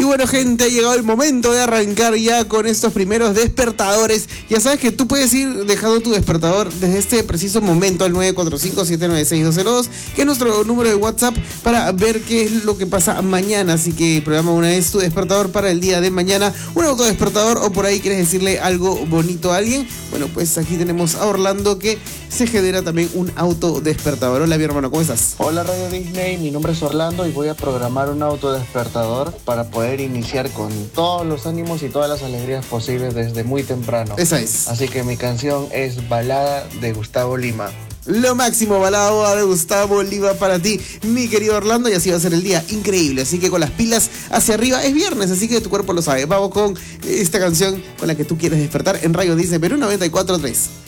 Y bueno, gente, ha llegado el momento de arrancar ya con estos primeros despertadores. Ya sabes que tú puedes ir dejando tu despertador desde este preciso momento al 945-796-202, que es nuestro número de WhatsApp, para ver qué es lo que pasa mañana. Así que programa una vez tu despertador para el día de mañana, un autodespertador, o por ahí quieres decirle algo bonito a alguien. Bueno, pues aquí tenemos a Orlando, que se genera también un autodespertador. Hola, mi hermano, ¿cómo estás? Hola, Radio Disney, mi nombre es Orlando y voy a programar un autodespertador para poder iniciar con todos los ánimos y todas las alegrías posibles desde muy temprano. Esa es. Así que mi canción es Balada de Gustavo Lima. Lo máximo, balada de Gustavo Oliva para ti, mi querido Orlando, y así va a ser el día increíble. Así que con las pilas hacia arriba, es viernes, así que tu cuerpo lo sabe. Vamos con esta canción con la que tú quieres despertar en Radio Disney Perú 94.3.